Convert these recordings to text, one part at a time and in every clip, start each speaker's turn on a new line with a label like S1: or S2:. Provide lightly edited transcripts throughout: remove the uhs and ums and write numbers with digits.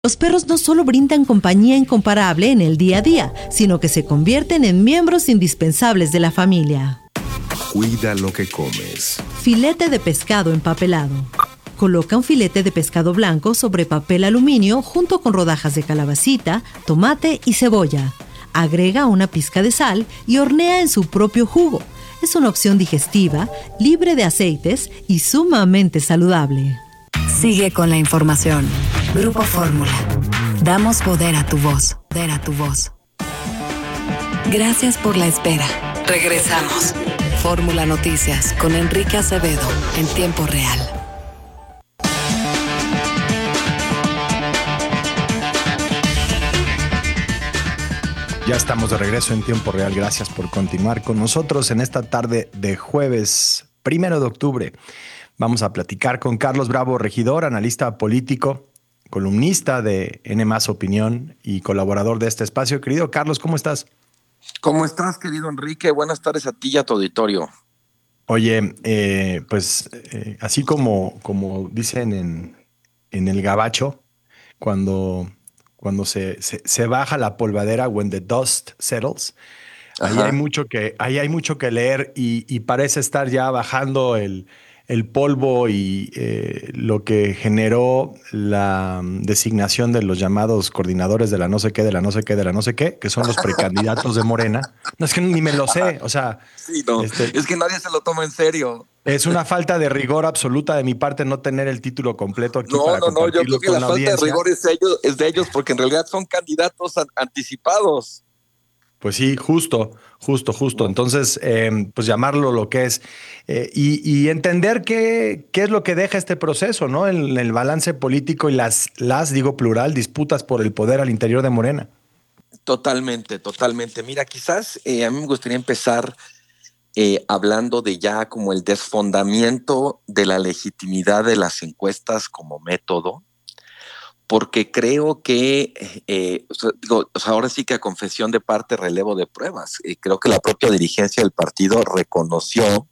S1: Los perros no solo brindan compañía incomparable en el día a día, sino que se convierten en miembros indispensables de la familia.
S2: Cuida lo que comes.
S1: Filete de pescado empapelado. Coloca un filete de pescado blanco sobre papel aluminio junto con rodajas de calabacita, tomate y cebolla. Agrega una pizca de sal y hornea en su propio jugo. Es una opción digestiva, libre de aceites y sumamente saludable.
S3: Sigue con la información. Grupo Fórmula. Damos poder a tu voz. Poder a tu voz. Gracias por la espera. Regresamos. Fórmula Noticias con Enrique Acevedo en tiempo real.
S4: Ya estamos de regreso en tiempo real. Gracias por continuar con nosotros en esta tarde de jueves 1 de octubre. Vamos a platicar con Carlos Bravo, regidor, analista político, columnista de N+ Opinión y colaborador de este espacio. Querido Carlos, ¿cómo estás?
S5: ¿Cómo estás, querido Enrique? Buenas tardes a ti y a tu auditorio.
S4: Oye, así como dicen en el gabacho, cuando se baja la polvadera, when the dust settles, ahí hay mucho que leer y parece estar ya bajando el polvo y lo que generó la designación de los llamados coordinadores de la no sé qué, de la no sé qué, de la no sé qué, que son los precandidatos de Morena. No, es que ni me lo sé, o sea...
S5: Sí, no, es que nadie se lo toma en serio.
S4: Es una falta de rigor absoluta de mi parte no tener el título completo aquí para
S5: No, yo
S4: compartirlo
S5: creo que
S4: con
S5: la
S4: la
S5: falta de
S4: audiencia.
S5: rigor es de ellos porque en realidad son candidatos anticipados.
S4: Pues sí, justo.
S5: No.
S4: Entonces, pues llamarlo lo que es y entender qué es lo que deja este proceso, ¿no? El balance político y las, digo plural, disputas por el poder al interior de Morena.
S5: Totalmente. Mira, quizás a mí me gustaría empezar hablando de ya como el desfondamiento de la legitimidad de las encuestas como método, porque creo que, ahora sí que a confesión de parte, relevo de pruebas. Creo que la propia dirigencia del partido reconoció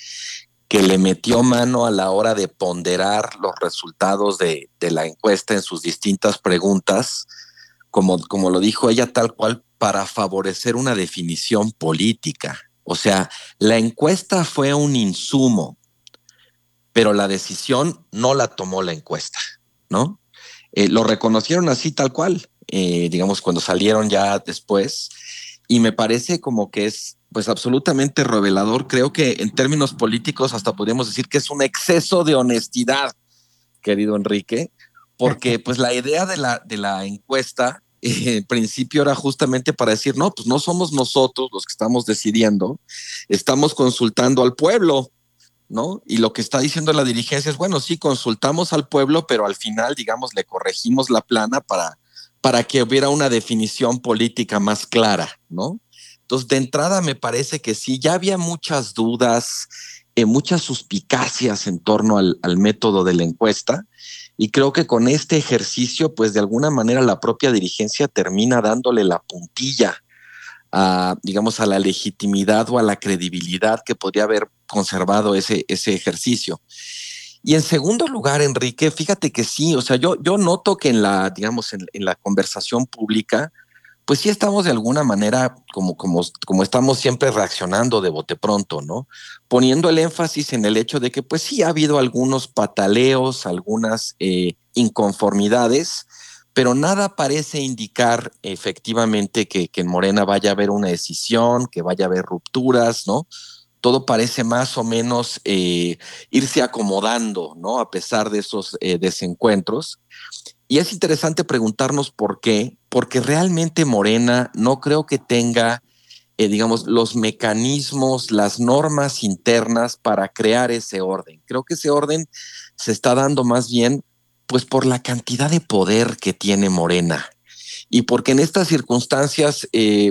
S5: que le metió mano a la hora de ponderar los resultados de la encuesta en sus distintas preguntas, como lo dijo ella tal cual, para favorecer una definición política. O sea, la encuesta fue un insumo, pero la decisión no la tomó la encuesta, ¿no? Lo reconocieron así tal cual, digamos, cuando salieron ya después, y me parece como que es pues absolutamente revelador. Creo que en términos políticos hasta podríamos decir que es un exceso de honestidad, querido Enrique, porque pues la idea de la encuesta en principio era justamente para decir, no, pues no somos nosotros los que estamos decidiendo, estamos consultando al pueblo, ¿no? Y lo que está diciendo la dirigencia es, bueno, sí, consultamos al pueblo, pero al final, digamos, le corregimos la plana para que hubiera una definición política más clara, ¿no? Entonces, de entrada me parece que sí, ya había muchas dudas, muchas suspicacias en torno al método de la encuesta, y creo que con este ejercicio, pues de alguna manera la propia dirigencia termina dándole la puntilla digamos, a la legitimidad o a la credibilidad que podría haber conservado ese ejercicio. Y en segundo lugar, Enrique, fíjate que sí, o sea, yo noto que digamos, en la conversación pública, pues sí estamos de alguna manera, como estamos siempre reaccionando de bote pronto, ¿no? Poniendo el énfasis en el hecho de que, pues sí ha habido algunos pataleos, algunas inconformidades, pero nada parece indicar efectivamente que en Morena vaya a haber una decisión, que vaya a haber rupturas, ¿no? Todo parece más o menos irse acomodando, ¿no? A pesar de esos desencuentros. Y es interesante preguntarnos por qué, porque realmente Morena no creo que tenga, digamos, los mecanismos, las normas internas para crear ese orden. Creo que ese orden se está dando más bien, pues, por la cantidad de poder que tiene Morena. Y porque en estas circunstancias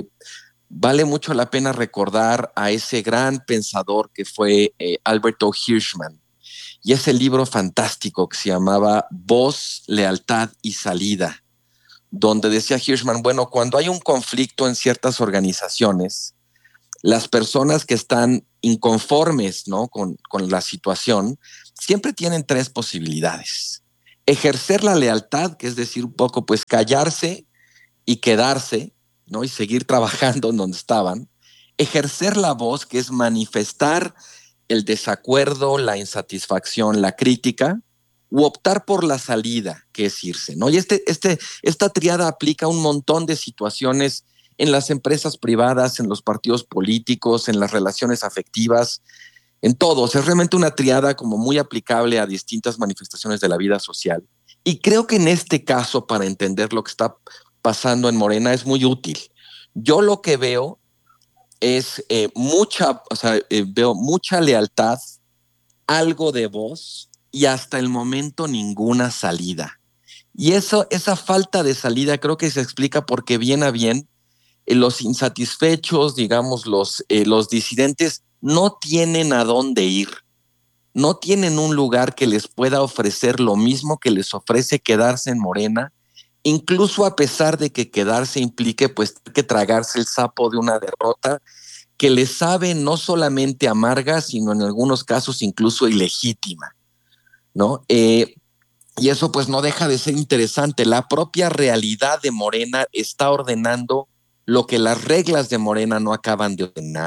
S5: vale mucho la pena recordar a ese gran pensador que fue Albert O. Hirschman, y ese libro fantástico que se llamaba Voz, Lealtad y Salida, donde decía Hirschman, bueno, cuando hay un conflicto en ciertas organizaciones, las personas que están inconformes, ¿no? con la situación, siempre tienen tres posibilidades. ejercer la lealtad, que es decir, un poco, pues callarse y quedarse, ¿no? Y seguir trabajando en donde estaban. Ejercer la voz, que es manifestar el desacuerdo, la insatisfacción, la crítica, u optar por la salida, que es irse, ¿no? Y esta triada aplica a un montón de situaciones en las empresas privadas, en los partidos políticos, en las relaciones afectivas, en todos. Es realmente una triada como muy aplicable a distintas manifestaciones de la vida social. Y creo que en este caso, para entender lo que está pasando en Morena, es muy útil. Yo lo que veo es veo mucha lealtad, algo de voz y hasta el momento ninguna salida. Y esa falta de salida creo que se explica porque bien a bien los insatisfechos, digamos, los disidentes no tienen a dónde ir, no tienen un lugar que les pueda ofrecer lo mismo que les ofrece quedarse en Morena, incluso a pesar de que quedarse implique pues que tragarse el sapo de una derrota que les sabe no solamente amarga, sino en algunos casos incluso ilegítima, ¿no? Y eso pues no deja de ser interesante. La propia realidad de Morena está ordenando lo que las reglas de Morena no acaban de ordenar.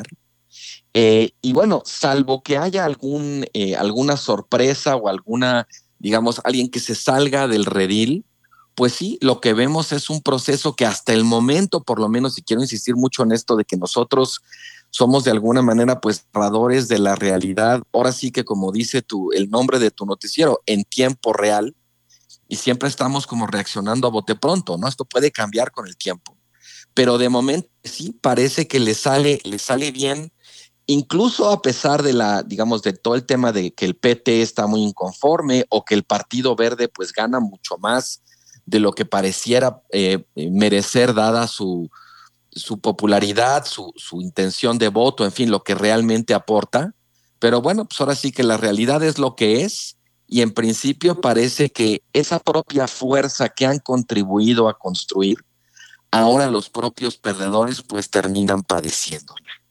S5: Y bueno, salvo que haya alguna sorpresa o digamos, alguien que se salga del redil, pues sí, lo que vemos es un proceso que hasta el momento, por lo menos, y quiero insistir mucho en esto de que nosotros somos de alguna manera pues narradores de la realidad, ahora sí que como dice el nombre de tu noticiero, en tiempo real, y siempre estamos como reaccionando a bote pronto, ¿no? Esto puede cambiar con el tiempo, pero de momento sí parece que le sale bien, incluso a pesar de digamos, de todo el tema de que el PT está muy inconforme o que el Partido Verde pues gana mucho más de lo que pareciera merecer dada su popularidad, su intención de voto, en fin, lo que realmente aporta. Pero bueno, pues ahora sí que la realidad es lo que es y en principio parece que esa propia fuerza que han contribuido a construir, ahora los propios perdedores pues terminan padeciendo.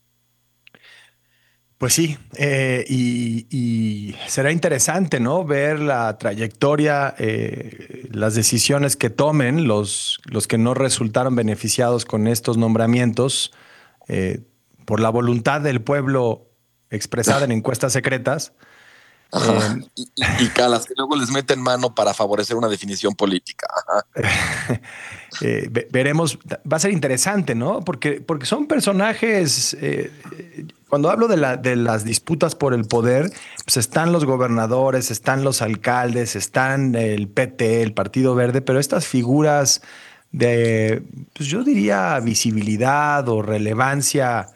S4: Pues sí, y será interesante, ¿no? Ver la trayectoria, las decisiones que tomen los que no resultaron beneficiados con estos nombramientos, eh, por la voluntad del pueblo expresada en encuestas secretas.
S5: Ajá. Y calas que luego les meten mano para favorecer una definición política.
S4: Veremos, va a ser interesante, ¿no? Porque son personajes, cuando hablo de las disputas por el poder, pues están los gobernadores, están los alcaldes, están el PT, el Partido Verde, pero estas figuras de, pues yo diría, visibilidad o relevancia,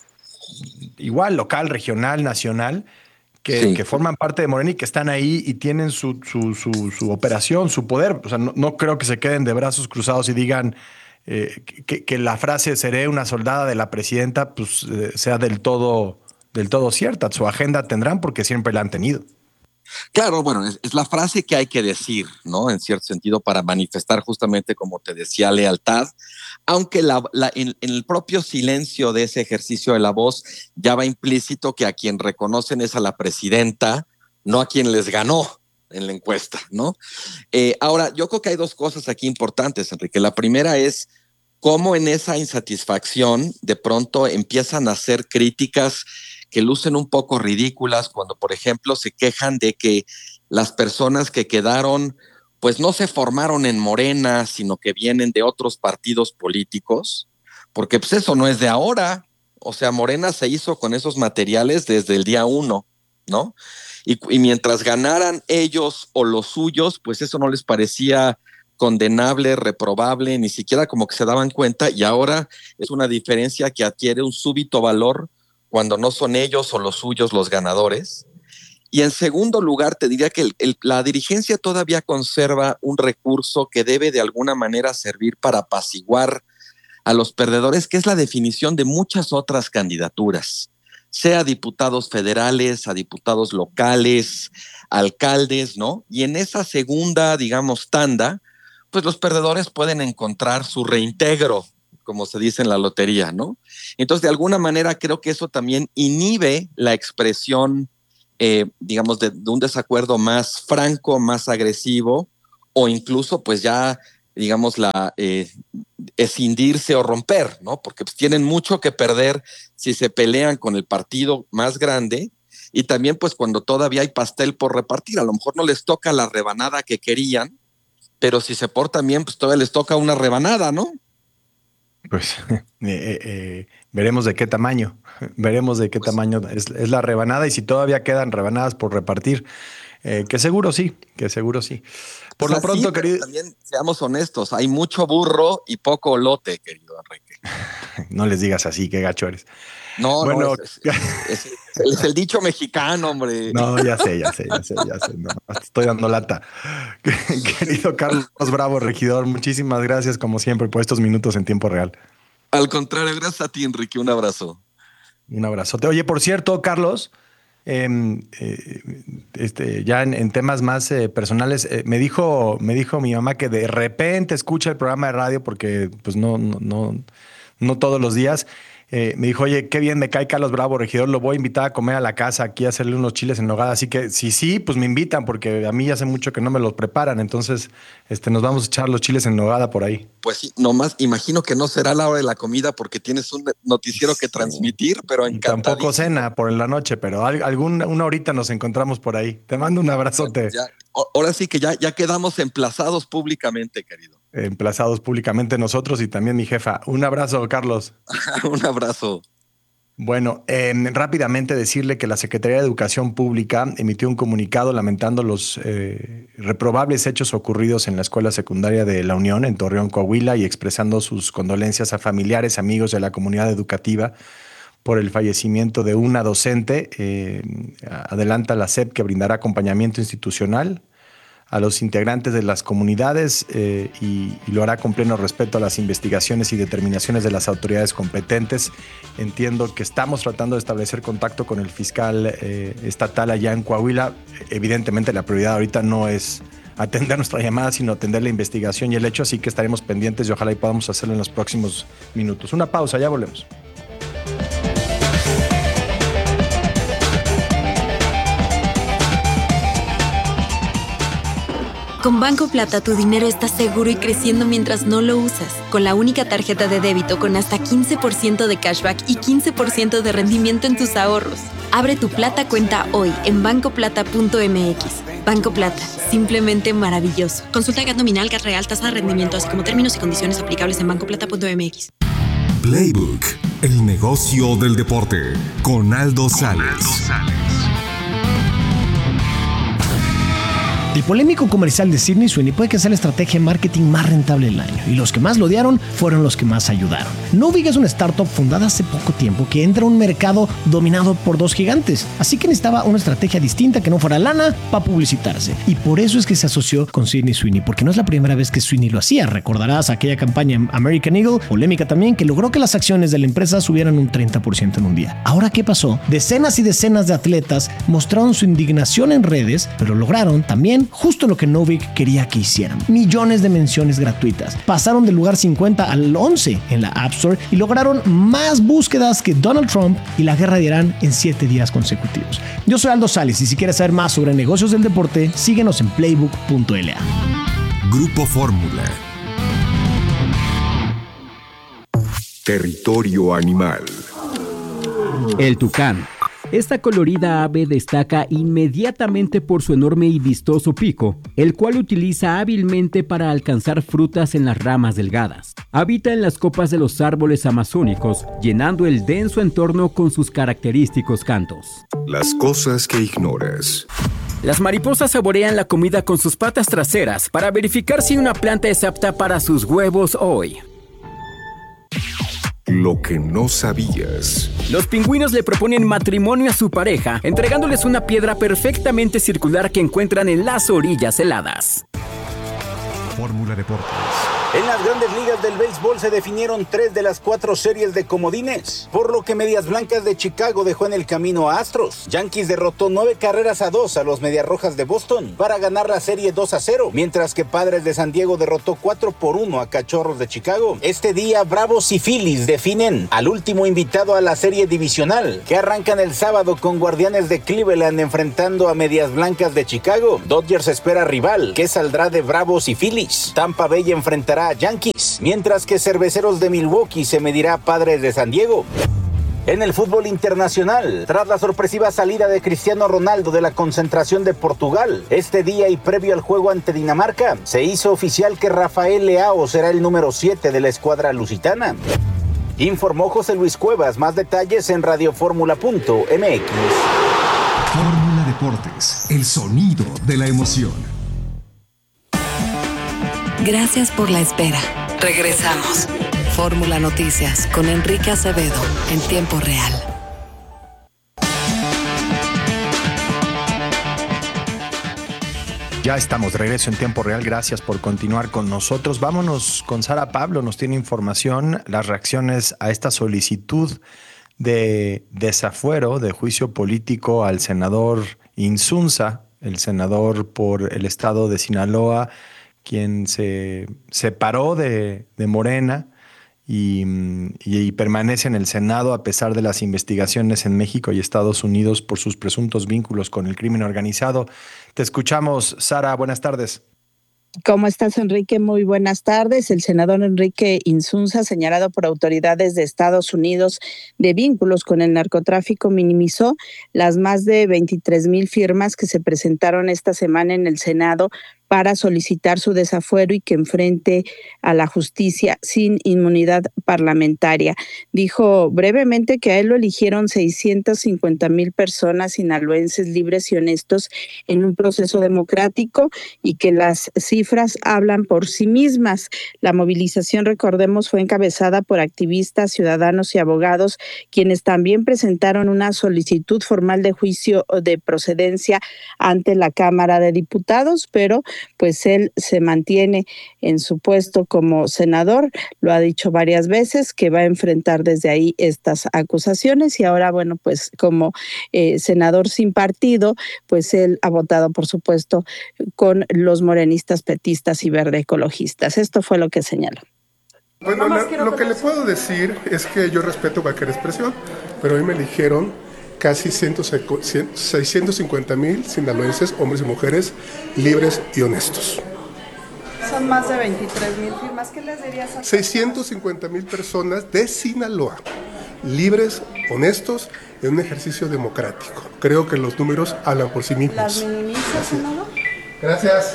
S4: igual local, regional, nacional, que
S5: Sí.
S4: forman parte de Morena y que están ahí y tienen su operación, su poder. O sea, no creo que se queden de brazos cruzados y digan que la frase seré una soldada de la presidenta, pues sea del todo cierta. Su agenda tendrán porque siempre la han tenido.
S5: Claro, bueno, es la frase que hay que decir, ¿no? En cierto sentido, para manifestar justamente, como te decía, lealtad, aunque en el propio silencio de ese ejercicio de la voz ya va implícito que a quien reconocen es a la presidenta, no a quien les ganó en la encuesta, ¿no? Ahora, yo creo que hay dos cosas aquí importantes, Enrique. La primera es cómo en esa insatisfacción de pronto empiezan a hacer críticas que lucen un poco ridículas cuando, por ejemplo, se quejan de que las personas que quedaron, pues no se formaron en Morena, sino que vienen de otros partidos políticos, porque pues eso no es de ahora. O sea, Morena se hizo con esos materiales desde el día 1, ¿no? Y mientras ganaran ellos o los suyos, pues eso no les parecía condenable, reprobable, ni siquiera como que se daban cuenta, y ahora es una diferencia que adquiere un súbito valor cuando no son ellos o los suyos los ganadores. Y en segundo lugar, te diría que la dirigencia todavía conserva un recurso que debe de alguna manera servir para apaciguar a los perdedores, que es la definición de muchas otras candidaturas, sea a diputados federales, a diputados locales, alcaldes, ¿no? Y en esa segunda, digamos, tanda, pues los perdedores pueden encontrar su reintegro, como se dice en la lotería, ¿no? Entonces, de alguna manera, creo que eso también inhibe la expresión, digamos, de un desacuerdo más franco, más agresivo, o incluso pues ya, digamos, escindirse o romper, ¿no? Porque pues tienen mucho que perder si se pelean con el partido más grande, y también pues cuando todavía hay pastel por repartir, a lo mejor no les toca la rebanada que querían, pero si se portan bien, pues todavía les toca una rebanada, ¿no?
S4: Pues veremos de qué tamaño, tamaño es la rebanada, y si todavía quedan rebanadas por repartir, que seguro sí. Por lo pronto,
S5: sí,
S4: querido.
S5: También seamos honestos, hay mucho burro y poco lote, querido Enrique.
S4: No les digas así, qué gacho eres.
S5: No,
S4: bueno,
S5: es el dicho mexicano, hombre.
S4: No, ya sé. No, estoy dando lata. Querido Carlos Bravo, regidor, muchísimas gracias, como siempre, por estos minutos en tiempo real.
S5: Al contrario, gracias a ti, Enrique. Un abrazo.
S4: Un abrazote. Oye, por cierto, Carlos, ya en temas más personales, me dijo mi mamá que de repente escucha el programa de radio, porque pues no todos los días. Me dijo, oye, qué bien me cae Carlos Bravo, regidor, lo voy a invitar a comer a la casa, aquí a hacerle unos chiles en nogada. Así que sí, pues me invitan, porque a mí ya hace mucho que no me los preparan. Entonces, nos vamos a echar los chiles en nogada por ahí.
S5: Pues sí, nomás imagino que no será la hora de la comida porque tienes un noticiero que transmitir, pero encantadísimo.
S4: Tampoco cena por la noche, pero una horita nos encontramos por ahí. Te mando un abrazote.
S5: Ahora sí que ya quedamos emplazados públicamente, querido.
S4: Emplazados públicamente nosotros y también mi jefa. Un abrazo, Carlos.
S5: Un abrazo.
S4: Bueno, rápidamente decirle que la Secretaría de Educación Pública emitió un comunicado lamentando los reprobables hechos ocurridos en la escuela secundaria de La Unión, en Torreón, Coahuila, y expresando sus condolencias a familiares, amigos de la comunidad educativa por el fallecimiento de una docente. Adelanta la SEP que brindará acompañamiento institucional a los integrantes de las comunidades y lo hará con pleno respeto a las investigaciones y determinaciones de las autoridades competentes. Entiendo que estamos tratando de establecer contacto con el fiscal estatal allá en Coahuila. Evidentemente la prioridad ahorita no es atender nuestra llamada, sino atender la investigación y el hecho, así que estaremos pendientes y ojalá y podamos hacerlo en los próximos minutos. Una pausa, ya volvemos.
S6: Con Banco Plata tu dinero está seguro y creciendo mientras no lo usas. Con la única tarjeta de débito con hasta 15% de cashback y 15% de rendimiento en tus ahorros. Abre tu Plata cuenta hoy en bancoplata.mx. Banco Plata, simplemente maravilloso. Consulta GAT nominal, GAT real, tasa de rendimiento, así como términos y condiciones aplicables en bancoplata.mx.
S2: Playbook, el negocio del deporte, con Aldo Sales.
S7: El polémico comercial de Sydney Sweeney puede que sea la estrategia de marketing más rentable del año, y los que más lo odiaron fueron los que más ayudaron. Novig es una startup fundada hace poco tiempo que entra a un mercado dominado por dos gigantes, así que necesitaba una estrategia distinta que no fuera lana para publicitarse, y por eso es que se asoció con Sydney Sweeney, porque no es la primera vez que Sweeney lo hacía. Recordarás aquella campaña en American Eagle, polémica también, que logró que las acciones de la empresa subieran un 30% en un día. Ahora, ¿qué pasó? Decenas y decenas de atletas mostraron su indignación en redes, pero lograron también justo lo que Novik quería que hicieran: millones de menciones gratuitas. Pasaron del lugar 50 al 11 en la App Store y lograron más búsquedas que Donald Trump y la guerra de Irán en 7 días consecutivos. Yo soy Aldo Sales, y si quieres saber más sobre negocios del deporte, síguenos en playbook.la.
S2: Grupo Fórmula. Territorio animal.
S8: El tucán. Esta colorida ave destaca inmediatamente por su enorme y vistoso pico, el cual utiliza hábilmente para alcanzar frutas en las ramas delgadas. Habita en las copas de los árboles amazónicos, llenando el denso entorno con sus característicos cantos.
S2: Las cosas que ignoras.
S8: Las mariposas saborean la comida con sus patas traseras para verificar si una planta es apta para sus huevos hoy.
S2: Lo que no sabías.
S8: Los pingüinos le proponen matrimonio a su pareja, entregándoles una piedra perfectamente circular que encuentran en las orillas heladas.
S2: Fórmula Deportes.
S9: En las grandes ligas del béisbol se definieron 3 de las 4 series de comodines, por lo que Medias Blancas de Chicago dejó en el camino a Astros. Yankees derrotó 9-2 a los Medias Rojas de Boston para ganar la serie 2-0, mientras que Padres de San Diego derrotó 4-1 a Cachorros de Chicago. Este día, Bravos y Phillies definen al último invitado a la serie divisional, que arrancan el sábado con Guardianes de Cleveland enfrentando a Medias Blancas de Chicago. Dodgers espera rival, que saldrá de Bravos y Phillies. Tampa Bay enfrentará a Yankees, mientras que Cerveceros de Milwaukee se medirá a Padres de San Diego. En el fútbol internacional, tras la sorpresiva salida de Cristiano Ronaldo de la concentración de Portugal, este día y previo al juego ante Dinamarca, se hizo oficial que Rafael Leao será el número 7 de la escuadra lusitana. Informó José Luis Cuevas. Más detalles en radioformula.mx.
S2: Fórmula Deportes, el sonido de la emoción.
S3: Gracias por la espera. Regresamos. Fórmula Noticias con Enrique Acevedo en tiempo real.
S4: Ya estamos de regreso en tiempo real. Gracias por continuar con nosotros. Vámonos con Sara Pablo. Nos tiene información, las reacciones a esta solicitud de desafuero, de juicio político al senador Insunza, el senador por el estado de Sinaloa, quien se separó de Morena y permanece en el Senado a pesar de las investigaciones en México y Estados Unidos por sus presuntos vínculos con el crimen organizado. Te escuchamos, Sara. Buenas tardes.
S10: ¿Cómo estás, Enrique? Muy buenas tardes. El senador Enrique Insunza, señalado por autoridades de Estados Unidos de vínculos con el narcotráfico, minimizó las más de 23,000 firmas que se presentaron esta semana en el Senado para solicitar su desafuero y que enfrente a la justicia sin inmunidad parlamentaria. Dijo brevemente que a él lo eligieron 650,000 personas sinaloenses libres y honestos en un proceso democrático y que las cifras hablan por sí mismas. La movilización, recordemos, fue encabezada por activistas, ciudadanos y abogados, quienes también presentaron una solicitud formal de juicio de procedencia ante la Cámara de Diputados, pero pues él se mantiene en su puesto como senador. Lo ha dicho varias veces que va a enfrentar desde ahí estas acusaciones y ahora, bueno, pues como senador sin partido, pues él ha votado, por supuesto, con los morenistas, petistas y verde ecologistas. Esto fue lo que señaló.
S11: Bueno, lo que le puedo decir es que yo respeto cualquier expresión, pero hoy me eligieron casi 650,000 sinaloenses, hombres y mujeres, libres y honestos.
S12: Son más de 23,000 firmas. ¿Qué les dirías a
S11: 650,000 personas de Sinaloa, libres, honestos, en un ejercicio democrático. Creo que los números hablan por sí mismos.
S12: ¿Las minimizas, senador?
S11: Gracias.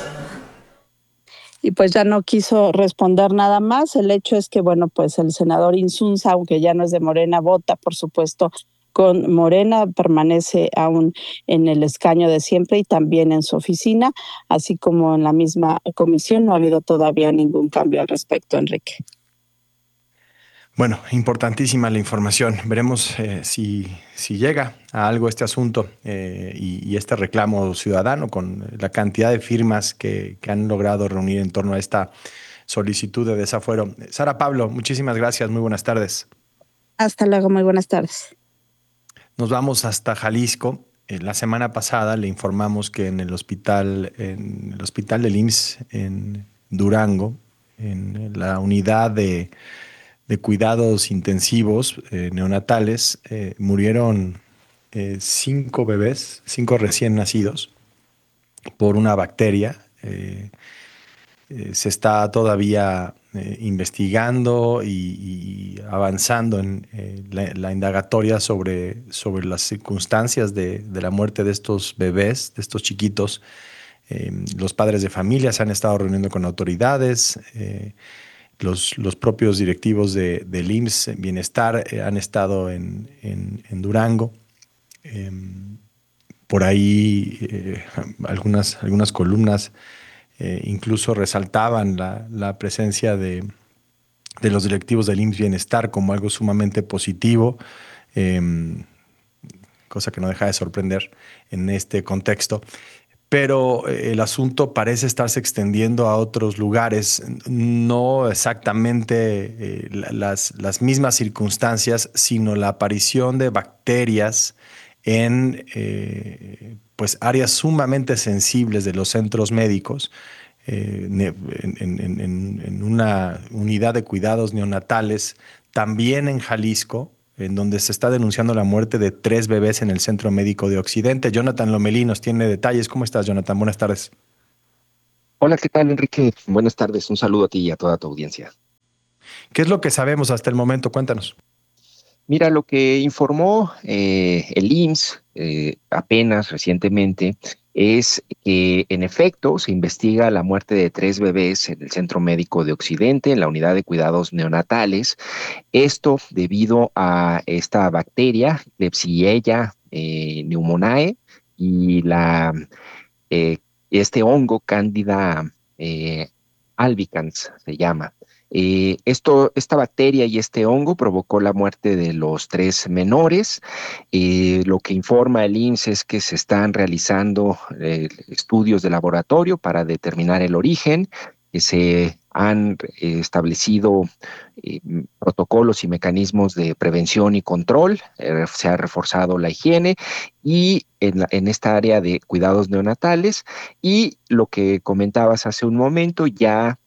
S10: Y pues ya no quiso responder nada más. El hecho es que, bueno, pues el senador Insunza, aunque ya no es de Morena, vota, por supuesto, con Morena, permanece aún en el escaño de siempre y también en su oficina, así como en la misma comisión. No ha habido todavía ningún cambio al respecto, Enrique.
S4: Bueno, importantísima la información. Veremos si llega a algo este asunto y este reclamo ciudadano con la cantidad de firmas que han logrado reunir en torno a esta solicitud de desafuero. Sara Pablo, muchísimas gracias. Muy buenas tardes.
S10: Hasta luego. Muy buenas tardes.
S4: Nos vamos hasta Jalisco. La semana pasada le informamos que en el hospital del IMSS en Durango, en la unidad de cuidados intensivos neonatales, murieron 5 bebés, 5 recién nacidos por una bacteria. Se está todavía investigando y avanzando en la indagatoria sobre las circunstancias de la muerte de estos bebés, de estos chiquitos. Los padres de familia se han estado reuniendo con autoridades. Los propios directivos del IMSS Bienestar han estado en Durango. Por ahí algunas columnas incluso resaltaban la presencia de los directivos del IMSS Bienestar como algo sumamente positivo, cosa que no deja de sorprender en este contexto. pero el asunto parece estarse extendiendo a otros lugares, no exactamente las mismas circunstancias, sino la aparición de bacterias en pues áreas sumamente sensibles de los centros médicos, en una unidad de cuidados neonatales, también en Jalisco, en donde se está denunciando la muerte de 3 bebés en el Centro Médico de Occidente. Jonathan Lomelí nos tiene detalles. ¿Cómo estás, Jonathan? Buenas tardes.
S13: Hola, ¿qué tal, Enrique? Buenas tardes. Un saludo a ti y a toda tu audiencia.
S4: ¿Qué es lo que sabemos hasta el momento? Cuéntanos.
S13: Mira, lo que informó el IMSS apenas recientemente es que en efecto se investiga la muerte de 3 bebés en el Centro Médico de Occidente, en la unidad de cuidados neonatales. Esto debido a esta bacteria, Klebsiella pneumoniae, y este hongo Candida albicans se llama. Esta bacteria y este hongo provocó la muerte de los 3 menores. Lo que informa el IMSS es que se están realizando estudios de laboratorio para determinar el origen, que se han establecido protocolos y mecanismos de prevención y control, se ha reforzado la higiene y en esta área de cuidados neonatales, y lo que comentabas hace un momento, ya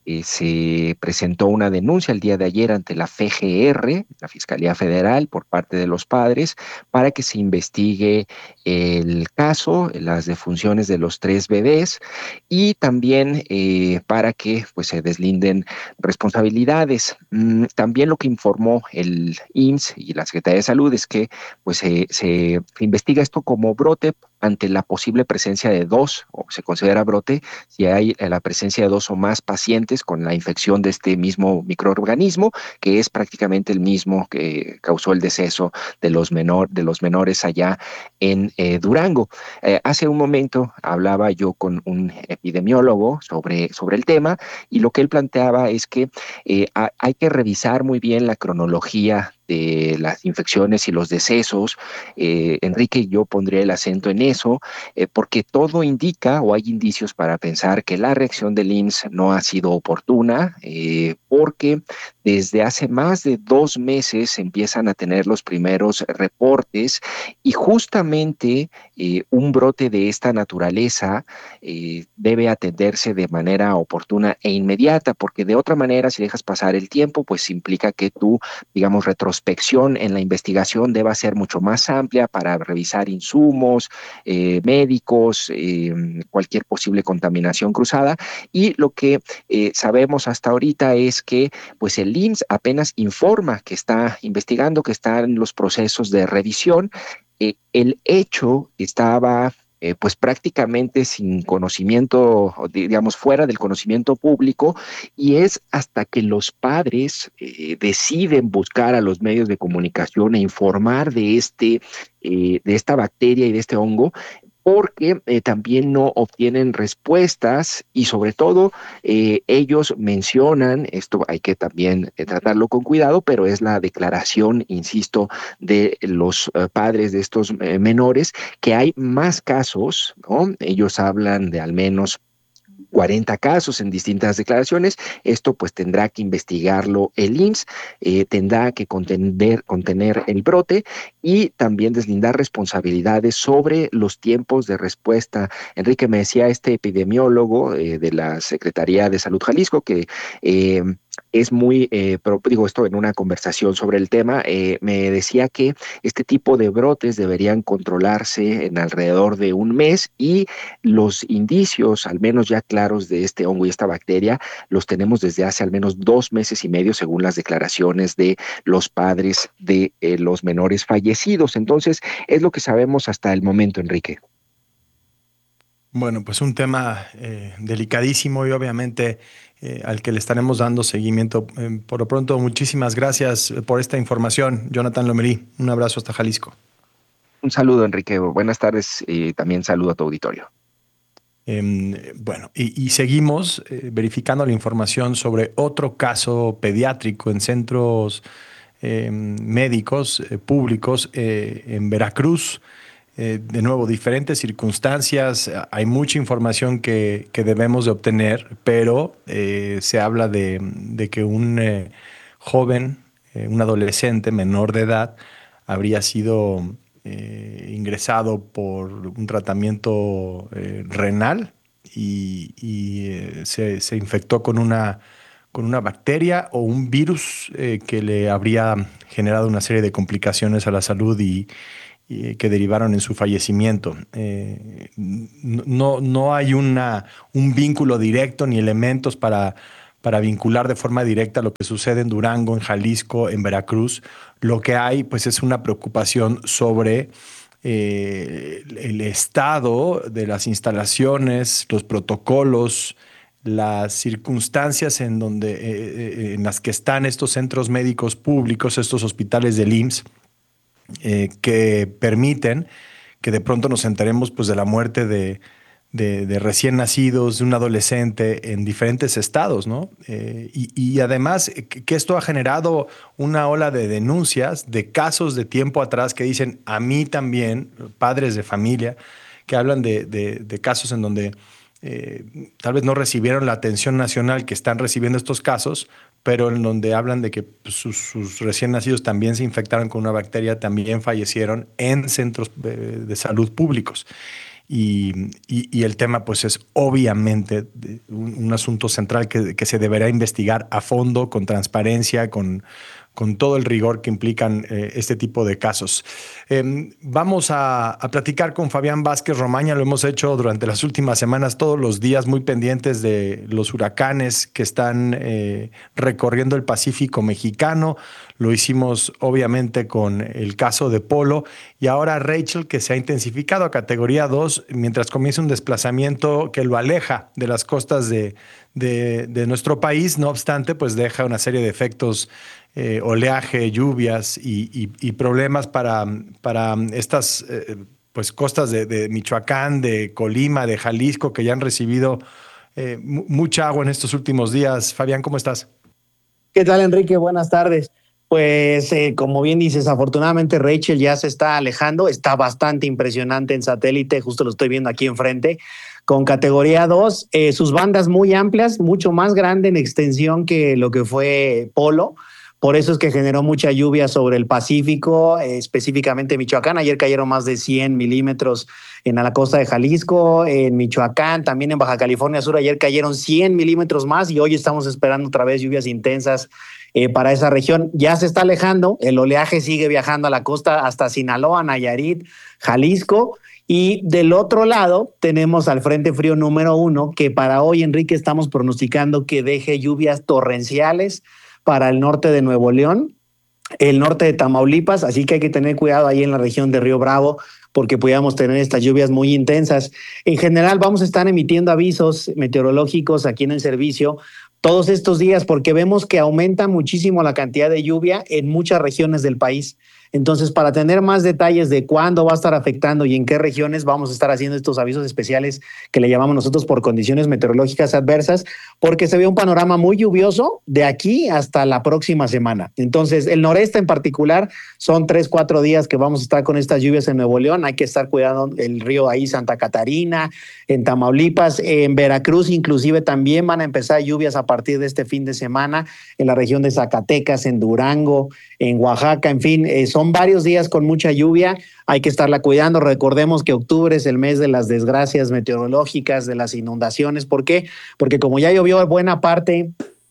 S13: se presentó una denuncia el día de ayer ante la FGR, la Fiscalía Federal, por parte de los padres, para que se investigue el caso, las defunciones de los 3 bebés, y también para que pues, se deslinden responsabilidades. También lo que informó el IMSS y la Secretaría de Salud es que pues, se investiga esto como brote ante la posible presencia de 2, o se considera brote, si hay la presencia de 2 o más pacientes con la infección de este mismo microorganismo, que es prácticamente el mismo que causó el deceso de los menores allá en Durango. Hace un momento hablaba yo con un epidemiólogo sobre el tema, y lo que él planteaba es que hay que revisar muy bien la cronología de las infecciones y los decesos. Enrique, yo pondría el acento en eso, porque todo indica, o hay indicios para pensar, que la reacción del IMSS no ha sido oportuna, porque desde hace más de 2 meses empiezan a tener los primeros reportes, y justamente un brote de esta naturaleza debe atenderse de manera oportuna e inmediata, porque de otra manera, si dejas pasar el tiempo, pues implica que tú, digamos, retrospección en la investigación deba ser mucho más amplia para revisar insumos, médicos, cualquier posible contaminación cruzada. Y lo que sabemos hasta ahorita es que pues el IMSS apenas informa que está investigando, que está en los procesos de revisión. El hecho estaba pues prácticamente sin conocimiento, digamos, fuera del conocimiento público, y es hasta que los padres deciden buscar a los medios de comunicación e informar de esta bacteria y de este hongo, porque también no obtienen respuestas, y sobre todo ellos mencionan, esto hay que también tratarlo con cuidado, pero es la declaración, insisto, de los padres de estos menores, que hay más casos, ¿no? Ellos hablan de al menos 40 casos en distintas declaraciones. Esto pues tendrá que investigarlo el IMSS, tendrá que contener el brote y también deslindar responsabilidades sobre los tiempos de respuesta. Enrique, me decía este epidemiólogo de la Secretaría de Salud Jalisco que es muy, digo esto en una conversación sobre el tema, me decía que este tipo de brotes deberían controlarse en alrededor de 1 mes, y los indicios, al menos ya claros, de este hongo y esta bacteria, los tenemos desde hace al menos 2 meses y medio, según las declaraciones de los padres de los menores fallecidos. Entonces, es lo que sabemos hasta el momento, Enrique.
S4: Bueno, pues un tema delicadísimo y obviamente al que le estaremos dando seguimiento. Por lo pronto, muchísimas gracias por esta información, Jonathan Lomelí. Un abrazo hasta Jalisco.
S13: Un saludo, Enrique. Buenas tardes y también saludo a tu auditorio.
S4: Bueno, y seguimos verificando la información sobre otro caso pediátrico en centros médicos públicos en Veracruz. de nuevo, diferentes circunstancias, hay mucha información que debemos de obtener, pero se habla de que un joven, un adolescente menor de edad, habría sido ingresado por un tratamiento renal y se infectó con una bacteria o un virus que le habría generado una serie de complicaciones a la salud y que derivaron en su fallecimiento. No hay un vínculo directo ni elementos para vincular de forma directa lo que sucede en Durango, en Jalisco, en Veracruz. Lo que hay, pues, es una preocupación sobre el estado de las instalaciones, los protocolos, las circunstancias en las que están estos centros médicos públicos, estos hospitales del IMSS, que permiten que de pronto nos enteremos, pues, de la muerte de recién nacidos, de un adolescente en diferentes estados, ¿no? Y además que esto ha generado una ola de denuncias de casos de tiempo atrás que dicen a mí también, padres de familia, que hablan de casos en donde tal vez no recibieron la atención nacional que están recibiendo estos casos, pero en donde hablan de que pues, sus recién nacidos también se infectaron con una bacteria, también fallecieron en centros de salud públicos. Y el tema, pues, es obviamente un asunto central que se deberá investigar a fondo, con transparencia, con todo el rigor que implican este tipo de casos. Vamos a platicar con Fabián Vázquez Romaña. Lo hemos hecho durante las últimas semanas, todos los días, muy pendientes de los huracanes que están recorriendo el Pacífico mexicano. Lo hicimos obviamente con el caso de Polo y ahora Rachel, que se ha intensificado a categoría 2 mientras comienza un desplazamiento que lo aleja de las costas de nuestro país. No obstante, pues deja una serie de efectos, oleaje, lluvias y problemas para estas pues costas de Michoacán, de Colima, de Jalisco, que ya han recibido mucha agua en estos últimos días. Fabián, ¿cómo estás?
S14: ¿Qué tal, Enrique? Buenas tardes. Pues como bien dices, afortunadamente Rachel ya se está alejando, está bastante impresionante en satélite, justo lo estoy viendo aquí enfrente, con categoría 2, sus bandas muy amplias, mucho más grande en extensión que lo que fue Polo. Por eso es que generó mucha lluvia sobre el Pacífico, específicamente Michoacán. Ayer cayeron más de 100 milímetros en la costa de Jalisco, en Michoacán, también en Baja California Sur. Ayer cayeron 100 milímetros más y hoy estamos esperando otra vez lluvias intensas para esa región. Ya se está alejando, el oleaje sigue viajando a la costa hasta Sinaloa, Nayarit, Jalisco. Y del otro lado tenemos al Frente Frío número 1, que para hoy, Enrique, estamos pronosticando que deje lluvias torrenciales para el norte de Nuevo León, el norte de Tamaulipas, así que hay que tener cuidado ahí en la región de Río Bravo, porque podríamos tener estas lluvias muy intensas. En general vamos a estar emitiendo avisos meteorológicos aquí en el servicio todos estos días, porque vemos que aumenta muchísimo la cantidad de lluvia en muchas regiones del país. Entonces, para tener más detalles de cuándo va a estar afectando y en qué regiones, vamos a estar haciendo estos avisos especiales que le llamamos nosotros por condiciones meteorológicas adversas, porque se ve un panorama muy lluvioso de aquí hasta la próxima semana. Entonces, el noreste en particular son 3-4 días que vamos a estar con estas lluvias en Nuevo León. Hay que estar cuidando el río ahí, Santa Catarina, en Tamaulipas, en Veracruz inclusive también van a empezar lluvias a partir de este fin de semana, en la región de Zacatecas, en Durango, en Oaxaca, en fin, son varios días con mucha lluvia, hay que estarla cuidando. Recordemos que octubre es el mes de las desgracias meteorológicas, de las inundaciones. ¿Por qué? Porque como ya llovió buena parte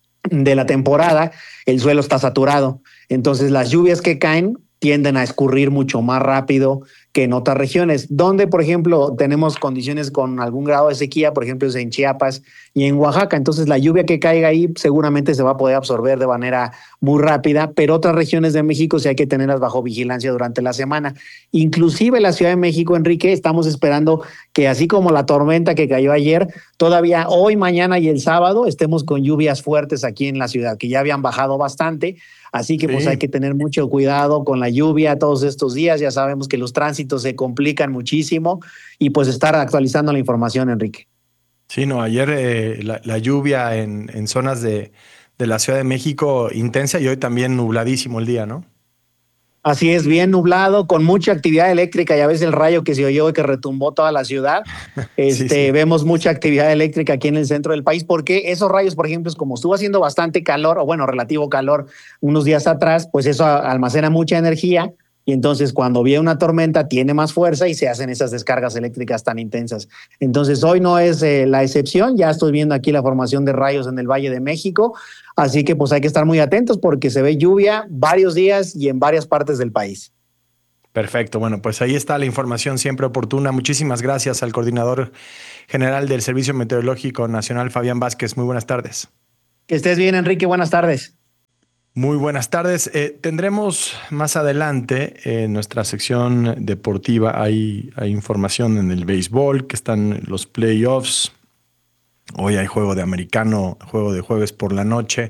S14: de la temporada, el suelo está saturado. Entonces las lluvias que caen tienden a escurrir mucho más rápido que en otras regiones, donde, por ejemplo, tenemos condiciones con algún grado de sequía, por ejemplo, es en Chiapas y en Oaxaca. Entonces, la lluvia que caiga ahí seguramente se va a poder absorber de manera muy rápida, pero otras regiones de México sí hay que tenerlas bajo vigilancia durante la semana. Inclusive la Ciudad de México, Enrique, estamos esperando que, así como la tormenta que cayó ayer, todavía hoy, mañana y el sábado estemos con lluvias fuertes aquí en la ciudad, que ya habían bajado bastante. Así que pues hay que tener mucho cuidado con la lluvia todos estos días. Ya sabemos que los tránsitos se complican muchísimo y pues estar actualizando la información, Enrique.
S4: Sí, no, ayer la lluvia en zonas de la Ciudad de México intensa y hoy también nubladísimo el día, ¿no?
S14: Así es, bien nublado, con mucha actividad eléctrica. Ya ves el rayo que se oyó y que retumbó toda la ciudad.
S4: Sí.
S14: Vemos mucha actividad eléctrica aquí en el centro del país, porque esos rayos, por ejemplo, es como estuvo haciendo bastante calor, o bueno, relativo calor unos días atrás, pues eso almacena mucha energía. Y entonces cuando viene una tormenta tiene más fuerza y se hacen esas descargas eléctricas tan intensas. Entonces hoy no es la excepción. Ya estoy viendo aquí la formación de rayos en el Valle de México. Así que pues hay que estar muy atentos porque se ve lluvia varios días y en varias partes del país.
S4: Perfecto. Bueno, pues ahí está la información siempre oportuna. Muchísimas gracias al coordinador general del Servicio Meteorológico Nacional, Fabián Vázquez. Muy buenas tardes.
S14: Que estés bien, Enrique. Buenas tardes.
S4: Muy buenas tardes. Tendremos más adelante en nuestra sección deportiva, hay información en el béisbol, que están los playoffs. Hoy hay juego de americano, juego de jueves por la noche.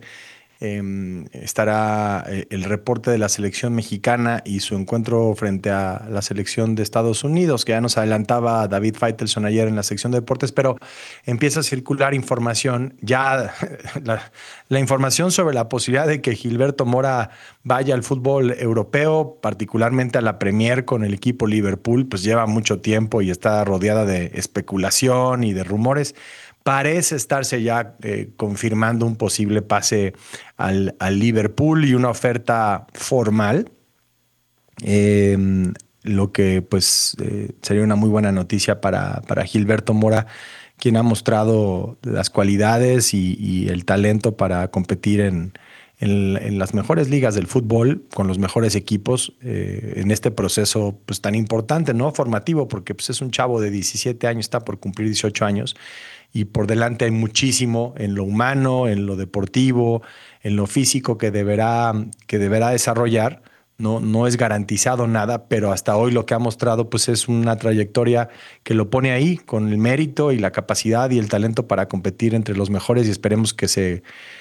S4: Estará el reporte de la selección mexicana y su encuentro frente a la selección de Estados Unidos, que ya nos adelantaba David Faitelson ayer en la sección de deportes, pero empieza a circular información, ya la información sobre la posibilidad de que Gilberto Mora vaya al fútbol europeo, particularmente a la Premier con el equipo Liverpool, pues lleva mucho tiempo y está rodeada de especulación y de rumores. Parece estarse ya confirmando un posible pase al Liverpool y una oferta formal, lo que pues sería una muy buena noticia para Gilberto Mora, quien ha mostrado las cualidades y el talento para competir en las mejores ligas del fútbol, con los mejores equipos, en este proceso pues tan importante, ¿no? Formativo, porque pues es un chavo de 17 años, está por cumplir 18 años, y por delante hay muchísimo en lo humano, en lo deportivo, en lo físico que deberá desarrollar. No es garantizado nada, pero hasta hoy lo que ha mostrado pues es una trayectoria que lo pone ahí con el mérito y la capacidad y el talento para competir entre los mejores, y esperemos que se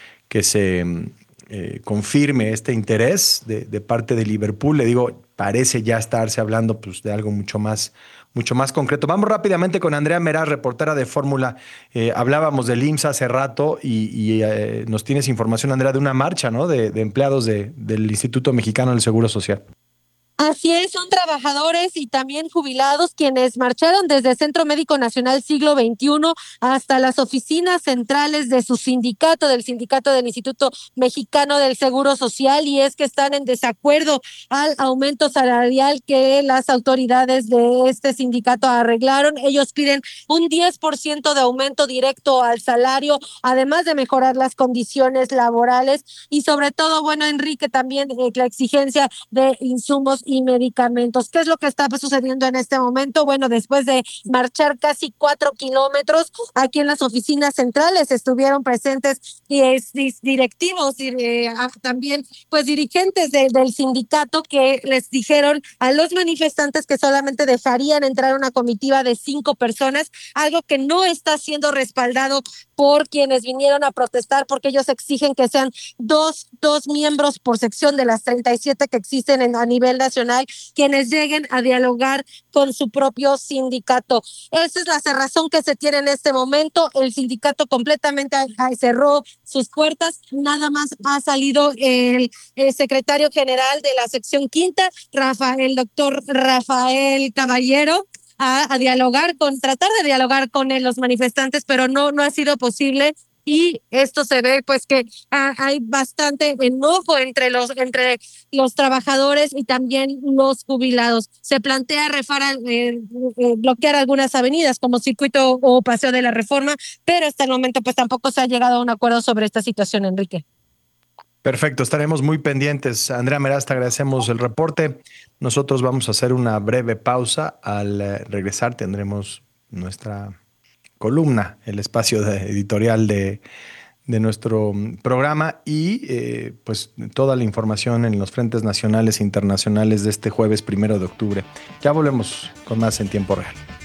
S4: confirme este interés de parte de Liverpool. Le digo, parece ya estarse hablando pues de algo mucho más concreto. Vamos rápidamente con Andrea Meraz, reportera de Fórmula. Hablábamos del IMSS hace rato y nos tienes información, Andrea, de una marcha, ¿no? de empleados del Instituto Mexicano del Seguro Social.
S15: Así es, son trabajadores y también jubilados quienes marcharon desde el Centro Médico Nacional Siglo XXI hasta las oficinas centrales de su sindicato, del sindicato del Instituto Mexicano del Seguro Social, y es que están en desacuerdo al aumento salarial que las autoridades de este sindicato arreglaron. Ellos piden un 10% de aumento directo al salario, además de mejorar las condiciones laborales y sobre todo, bueno, Enrique, también la exigencia de insumos y medicamentos. ¿Qué es lo que está sucediendo en este momento? Bueno, después de marchar casi 4 kilómetros, aquí en las oficinas centrales estuvieron presentes directivos y también pues dirigentes del sindicato, que les dijeron a los manifestantes que solamente dejarían entrar una comitiva de 5 personas, algo que no está siendo respaldado por quienes vinieron a protestar, porque ellos exigen que sean dos miembros por sección de las 37 que existen a nivel nacional, quienes lleguen a dialogar con su propio sindicato. Esa es la cerrazón que se tiene en este momento. El sindicato completamente cerró sus puertas. Nada más ha salido el secretario general de la sección quinta, el doctor Rafael Caballero, a dialogar tratar de dialogar con los manifestantes, pero no ha sido posible. Y esto se ve pues que hay bastante enojo entre los trabajadores y también los jubilados. Se plantea bloquear algunas avenidas como Circuito o Paseo de la Reforma, pero hasta el momento pues tampoco se ha llegado a un acuerdo sobre esta situación, Enrique.
S4: Perfecto, estaremos muy pendientes. Andrea Meraz, te agradecemos el reporte. Nosotros vamos a hacer una breve pausa. Al regresar tendremos nuestra columna, el espacio editorial de nuestro programa y pues toda la información en los frentes nacionales e internacionales de este jueves 1 de octubre. Ya volvemos con más en tiempo real.